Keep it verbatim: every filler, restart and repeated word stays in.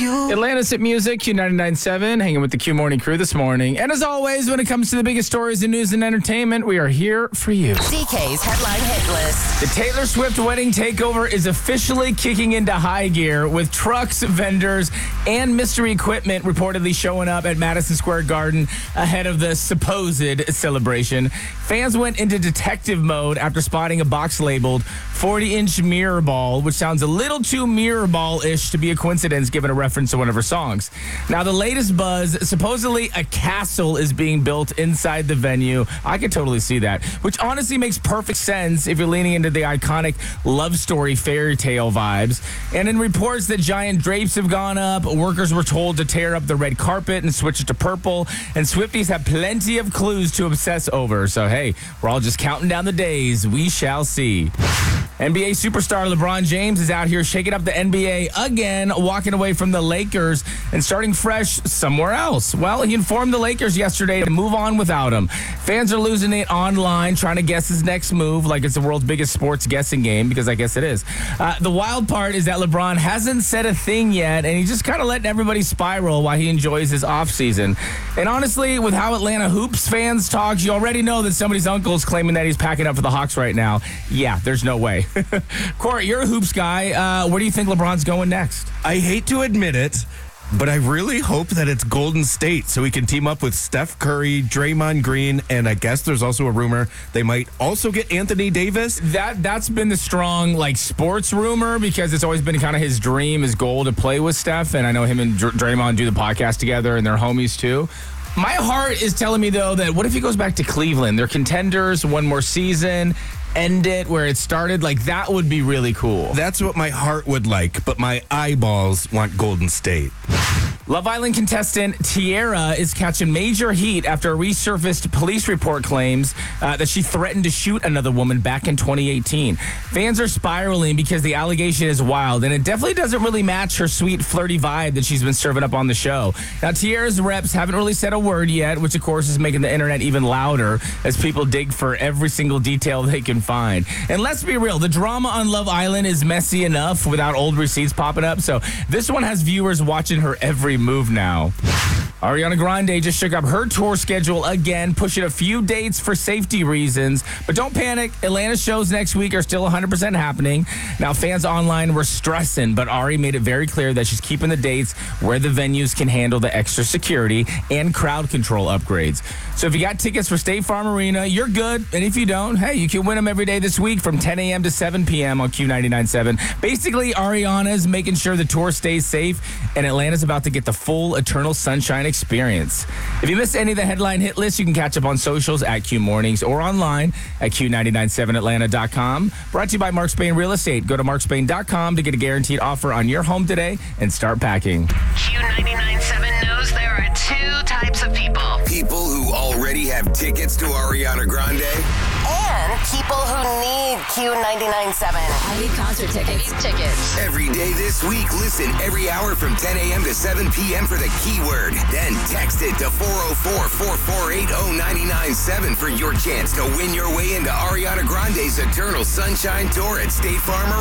you. Atlanta's Hit Music, Q ninety-nine point seven, hanging with the Q Morning Crew this morning. And as always, when it comes to the biggest stories in news and entertainment, we are here for you. D K's Headline Hit List. The Taylor Swift wedding takeover is officially kicking into high gear with trucks, vendors, and mystery equipment reportedly showing up at Madison Square Garden ahead of the supposed celebration. Fans went into detective mode after spotting a box labeled forty-inch mirror ball, which sounds a little too mirror ball-ish to be a coincidence given a reference to one of her songs. Now, the latest buzz, supposedly a castle is being built inside the venue. I could totally see that, which honestly makes perfect sense if you're leaning into the iconic love story fairy tale vibes. And in reports that giant drapes have gone up, workers were told to tear up the red carpet and switch it to purple, and Swifties have plenty of clues to obsess over. So, hey, we're all just counting down the days. We shall see. N B A superstar LeBron James is out here shaking up the N B A again, walking away from the Lakers and starting fresh somewhere else. Well, he informed the Lakers yesterday to move on without him. Fans are losing it online, trying to guess his next move like it's the world's biggest sports guessing game, because I guess it is. Uh, the wild part is that LeBron hasn't said a thing yet, and he's just kind of letting everybody spiral while he enjoys his offseason. And honestly, with how Atlanta Hoops fans talk, you already know that somebody's uncle is claiming that he's packing up for the Hawks right now. Yeah, there's no way. Court, you're a hoops guy. Uh, where do you think LeBron's going next? I hate to admit it, but I really hope that it's Golden State so he can team up with Steph Curry, Draymond Green, and I guess there's also a rumor they might also get Anthony Davis. That, that's been the strong, like, sports rumor, because it's always been kind of his dream, his goal to play with Steph, and I know him and Dr- Draymond do the podcast together, and they're homies too. My heart is telling me, though, that what if he goes back to Cleveland? They're contenders, one more season, end it where it started. Like, that would be really cool. That's what my heart would like, but my eyeballs want Golden State. Love Island contestant Tiara is catching major heat after a resurfaced police report claims uh, that she threatened to shoot another woman back in twenty eighteen. Fans are spiraling because the allegation is wild, and it definitely doesn't really match her sweet, flirty vibe that she's been serving up on the show. Now, Tiara's reps haven't really said a word yet, which, of course, is making the internet even louder as people dig for every single detail they can find. And let's be real, the drama on Love Island is messy enough without old receipts popping up, so this one has viewers watching her every move now. Ariana Grande just shook up her tour schedule again, pushing a few dates for safety reasons. But don't panic. Atlanta shows next week are still one hundred percent happening. Now, fans online were stressing, but Ari made it very clear that she's keeping the dates where the venues can handle the extra security and crowd control upgrades. So if you got tickets for State Farm Arena, you're good. And if you don't, hey, you can win them every day this week from ten a.m. to seven p.m. on Q ninety-nine point seven. Basically, Ariana's making sure the tour stays safe, and Atlanta's about to get the full Eternal Sunshine experience. If you missed any of the headline hit list, you can catch up on socials at Q Mornings or online at Q nine nine seven Atlanta dot com. Brought to you by Mark Spain Real Estate. Go to mark spain dot com to get a guaranteed offer on your home today and start packing. Q ninety-nine point seven knows there are two types of people. People who already have tickets to Ariana Grande. And people who need Q ninety-nine point seven. I need concert tickets. I need tickets. Every day this week, listen every hour from ten a.m. to seven p.m. for the keyword. Then text it to four oh four, four four eight, oh nine nine seven for your chance to win your way into Ariana Grande's Eternal Sunshine Tour at State Farm